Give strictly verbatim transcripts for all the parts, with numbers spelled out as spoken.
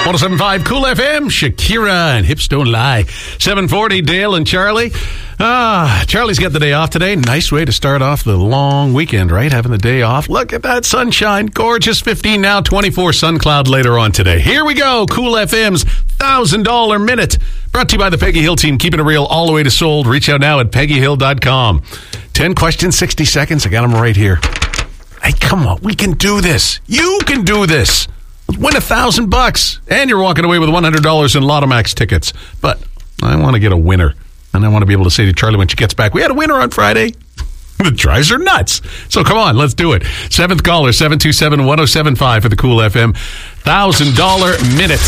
one oh seven point five Cool F M, Shakira and Hips Don't Lie. seven forty, Dale and Charlie. Ah, Charlie's got the day off today. Nice way to start off the long weekend, right? Having the day off. Look at that sunshine. Gorgeous. fifteen now, twenty-four sun cloud later on today. Here we go. Cool F M's one thousand dollars Minute. Brought to you by the Peggy Hill team. Keeping it real all the way to sold. Reach out now at peggy hill dot com. ten questions, sixty seconds. I got them right here. Hey, come on. We can do this. You can do this. Win a thousand bucks. And you're walking away with one hundred dollars in Lottomax tickets. But I want to get a winner. And I want to be able to say to Charlie when she gets back, we had a winner on Friday. The drives are nuts. So come on, let's do it. Seventh caller, seven two seven, one oh seven five for the Cool F M one thousand dollars Minute.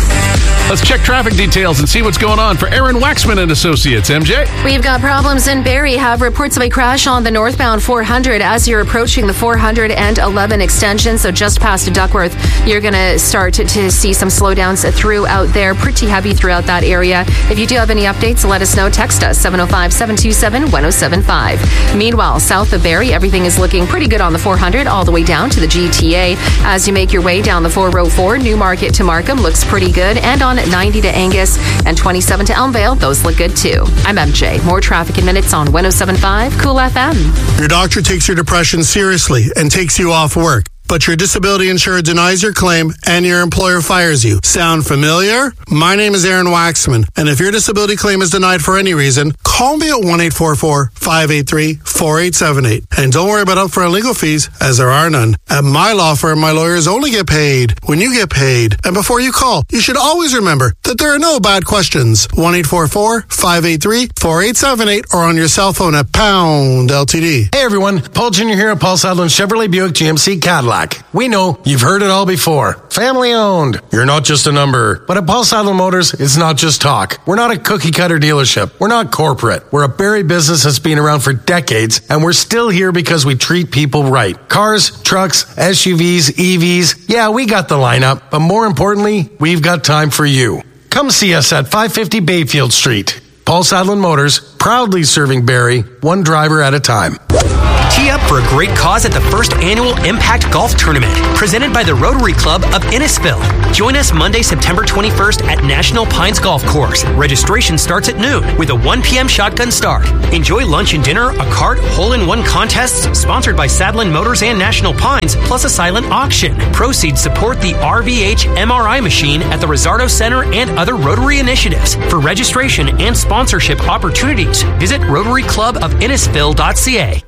Let's check traffic details and see what's going on for Aaron Waxman and Associates. M J? We've got problems in Barrie. Have reports of a crash on the northbound four hundred as you're approaching the four hundred eleven extension. So just past Duckworth, you're going to start to, to see some slowdowns throughout there. Pretty heavy throughout that area. If you do have any updates, let us know. Text us, seven oh five, seven two seven, one oh seven five. Meanwhile, south of Barrie, everything is looking pretty good on the four hundred all the way down to the G T A. As you make your way down the four oh four, Newmarket to Markham looks pretty good. And on ninety to Angus and twenty-seven to Elmvale, those look good too. I'm M J. More traffic in minutes on one oh seven point five Cool F M. Your doctor takes your depression seriously and takes you off work, but your disability insurer denies your claim and your employer fires you. Sound familiar? My name is Aaron Waxman, and if your disability claim is denied for any reason, call me at one eight four four, five eight three, four eight seven eight. And don't worry about upfront legal fees, as there are none. At my law firm, my lawyers only get paid when you get paid. And before you call, you should always remember that there are no bad questions. one eight four four, five eight three, four eight seven eight or on your cell phone at pound L T D. Hey everyone, Paul Junior here at Paul Sadlin Chevrolet Buick G M C Cadillac. We know you've heard it all before. Family owned. You're not just a number. But at Paul Sadlin Motors, it's not just talk. We're not a cookie cutter dealership. We're not corporate. We're a Barrie business that's been around for decades, and we're still here because we treat people right. Cars, trucks, S U Vs, E Vs. Yeah, we got the lineup, but more importantly, we've got time for you. Come see us at five fifty Bayfield Street. Paul Sadlin Motors, proudly serving Barrie, one driver at a time. Tee up for a great cause at the first annual Impact Golf Tournament, presented by the Rotary Club of Innisfil. Join us Monday, September twenty-first at National Pines Golf Course. Registration starts at noon with a one p.m. shotgun start. Enjoy lunch and dinner, a cart, hole-in-one contests sponsored by Sadlin Motors and National Pines, plus a silent auction. Proceeds support the R V H M R I machine at the Rizzardo Center and other Rotary initiatives. For registration and sponsorship opportunities, visit rotary club of innisfil dot c a.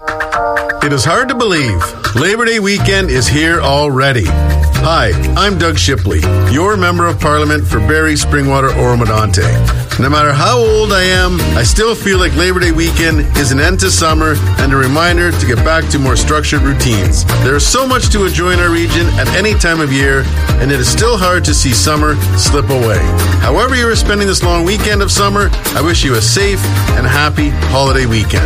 It is hard to believe. Labor Day weekend is here already. Hi, I'm Doug Shipley, your Member of Parliament for Barrie, Springwater, Oro-Medonte. No matter how old I am, I still feel like Labor Day weekend is an end to summer and a reminder to get back to more structured routines. There is so much to enjoy in our region at any time of year, and it is still hard to see summer slip away. However you are spending this long weekend of summer, I wish you a safe and happy holiday weekend.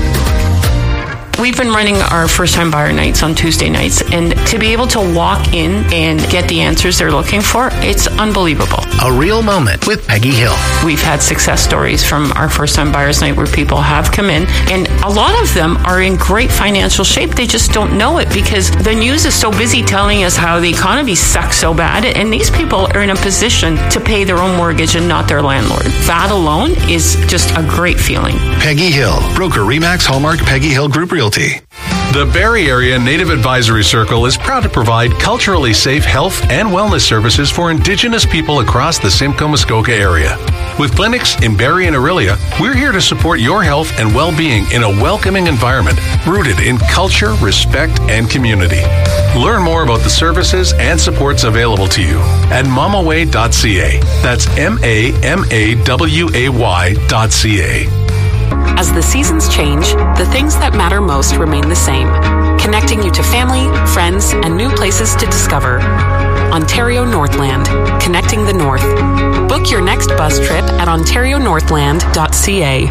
We've been running our first-time buyer nights on Tuesday nights, and to be able to walk in and get the answers they're looking for, it's unbelievable. A real moment with Peggy Hill. We've had success stories from our first-time buyers night where people have come in, and a lot of them are in great financial shape. They just don't know it because the news is so busy telling us how the economy sucks so bad, and these people are in a position to pay their own mortgage and not their landlord. That alone is just a great feeling. Peggy Hill, broker Remax Hallmark Peggy Hill Group Realty. The Barrie Area Native Advisory Circle is proud to provide culturally safe health and wellness services for Indigenous people across the Simcoe-Muskoka area. With clinics in Barrie and Orillia, we're here to support your health and well-being in a welcoming environment rooted in culture, respect, and community. Learn more about the services and supports available to you at mamaway dot c a. That's M A M A W A Y dot C A. As the seasons change, the things that matter most remain the same, connecting you to family, friends, and new places to discover. Ontario Northland, connecting the North. Book your next bus trip at ontario northland dot c a.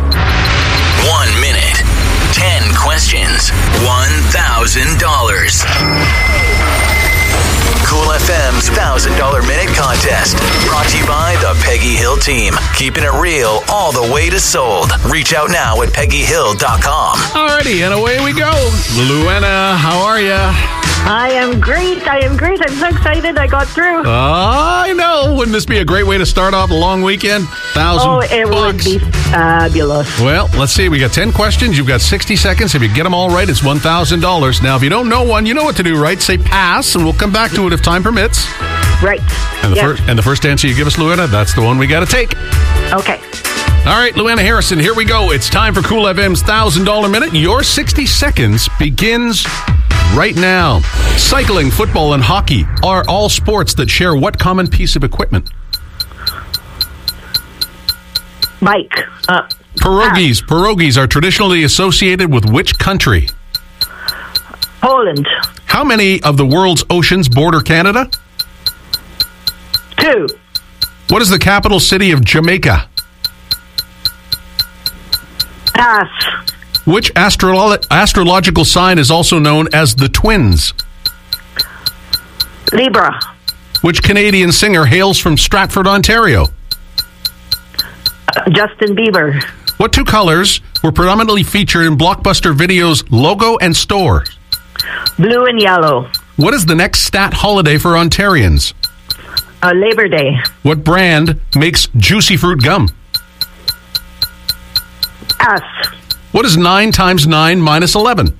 One minute, ten questions, one thousand dollars. Cool F M's one thousand dollars Minute Contest. Brought to you by the Peggy Hill team. Keeping it real all the way to sold. Reach out now at peggy hill dot com. Alrighty, and away we go. Luana, how are ya? I am great. I am great. I'm so excited I got through. I know. wouldn't this be a great way to start off a long weekend? Thousand Oh, it bucks. would be fabulous. Well, let's see. We got ten questions. You've got sixty seconds. If you get them all right, it's one thousand dollars. Now, if you don't know one, you know what to do, right? Say pass, and we'll come back to it if time permits. Right. And the, Yes. first, and the first answer you give us, Luana, that's the one we got to take. Okay. All right, Luana Harrison, here we go. It's time for Cool F M's one thousand dollars Minute. Your sixty seconds begins right now. Cycling, football, and hockey are all sports that share what common piece of equipment? Bike. Uh, Pierogies. Pierogies are traditionally associated with which country? Poland. How many of the world's oceans border Canada? Two. What is the capital city of Jamaica? Pass. Which astrolo- astrological sign is also known as the twins? Libra. Which Canadian singer hails from Stratford, Ontario? Uh, Justin Bieber. What two colors were predominantly featured in Blockbuster Video's logo and store? Blue and yellow. What is the next stat holiday for Ontarians? Uh, Labor Day. What brand makes Juicy Fruit gum? Pass. What is nine times nine minus eleven?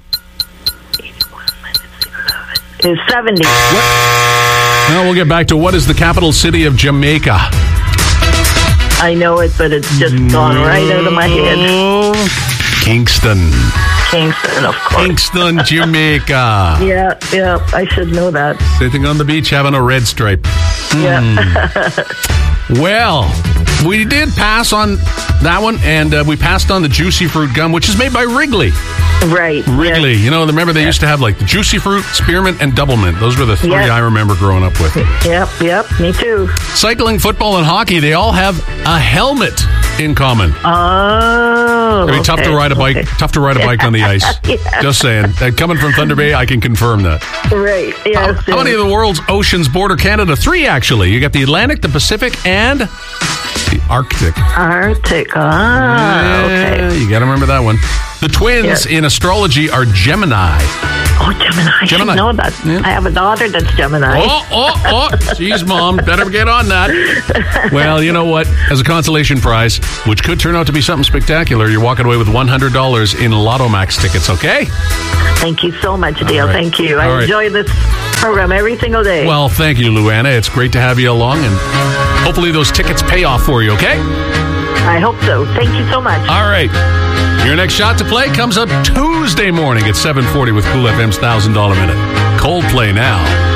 Is seventy. Well, we'll get back to what is the capital city of Jamaica? I know it, but it's just gone right out of my head. Kingston. Kingston, of course. Kingston, Jamaica. Yeah, yeah, I should know that. Sitting on the beach having a red stripe. Yeah. Well, we did pass on that one, and uh, we passed on the Juicy Fruit gum, which is made by Wrigley. Right. Wrigley. Yes. You know, remember they used to have like the Juicy Fruit, Spearmint, and Double Mint. Those were the three Yep. I remember growing up with. Yep, yep, me too. Cycling, football, and hockey, they all have a helmet in common. Oh. I mean, tough to okay, ride a bike. okay. Tough to ride a bike on the ice. Yeah. Just saying. Uh, coming from Thunder Bay, I can confirm that. Right, yes. How, how many of the world's oceans border Canada? Three, actually. You got the Atlantic, the Pacific, and the Arctic. Arctic. Ah, Yeah, okay. you got to remember that one. The twins Yes. in astrology are Gemini. Oh, Gemini. I should Gemini. know that. Yeah. I have a daughter that's Gemini. Oh, oh, oh. Jeez, Mom. Better get on that. Well, you know what? As a consolation prize, which could turn out to be something spectacular, you're walking away with one hundred dollars in Lotto Max tickets, okay? Thank you so much, Dale. right. Thank you. All I right. enjoy this program every single day. Well, thank you, Luana. It's great to have you along, and hopefully those tickets pay off for you, okay? I hope so. Thank you so much. All right. Your next shot to play comes up Tuesday morning at seven forty with Cool F M's one thousand dollars Minute. Coldplay now.